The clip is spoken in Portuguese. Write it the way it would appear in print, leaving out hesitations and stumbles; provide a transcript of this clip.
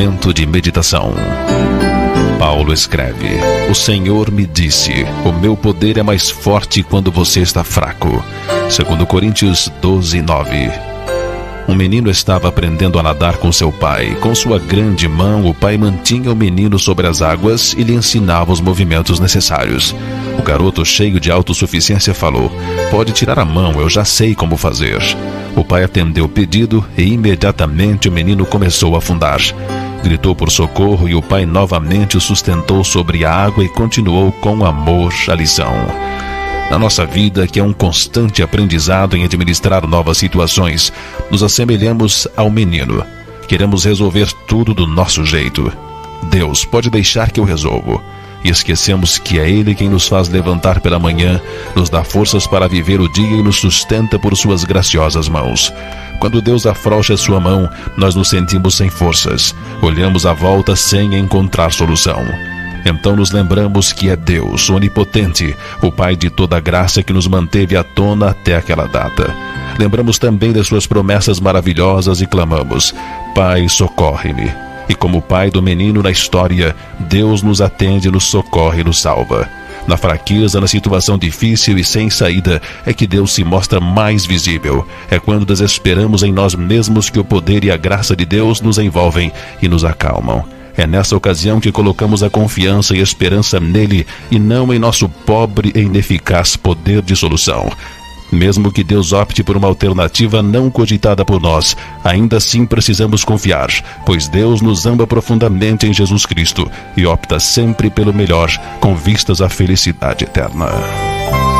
Momento de meditação. Paulo escreve: O Senhor me disse, o meu poder é mais forte quando você está fraco. 2 Coríntios 12:9. Um menino estava aprendendo a nadar com seu pai. Com sua grande mão, o pai mantinha o menino sobre as águas e lhe ensinava os movimentos necessários. O garoto, cheio de autossuficiência, falou: Pode tirar a mão, eu já sei como fazer. O pai atendeu o pedido e imediatamente o menino começou a afundar. Gritou por socorro e o pai novamente o sustentou sobre a água e continuou com amor a lição. Na nossa vida, que é um constante aprendizado em administrar novas situações, nos assemelhamos ao menino. Queremos resolver tudo do nosso jeito. Deus, pode deixar que eu resolvo. E esquecemos que é Ele quem nos faz levantar pela manhã, nos dá forças para viver o dia e nos sustenta por suas graciosas mãos. Quando Deus afrouxa sua mão, nós nos sentimos sem forças. Olhamos à volta sem encontrar solução. Então nos lembramos que é Deus, onipotente, o Pai de toda graça que nos manteve à tona até aquela data. Lembramos também das suas promessas maravilhosas e clamamos: Pai, socorre-me. E como o pai do menino na história, Deus nos atende, nos socorre e nos salva. Na fraqueza, na situação difícil e sem saída, é que Deus se mostra mais visível. É quando desesperamos em nós mesmos que o poder e a graça de Deus nos envolvem e nos acalmam. É nessa ocasião que colocamos a confiança e esperança nele e não em nosso pobre e ineficaz poder de solução. Mesmo que Deus opte por uma alternativa não cogitada por nós, ainda assim precisamos confiar, pois Deus nos ama profundamente em Jesus Cristo e opta sempre pelo melhor, com vistas à felicidade eterna.